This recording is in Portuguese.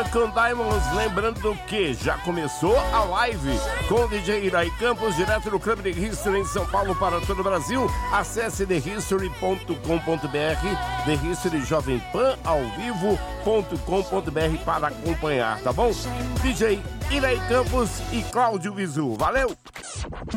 African Diamonds, lembrando que já começou a live com o DJ Iraí Campos, direto do Club The History em São Paulo para todo o Brasil. Acesse thehistory.com.br, The History Jovem Pan ao vivo.com.br para acompanhar, tá bom? DJ Iraí Campos e Cláudio Visu, valeu!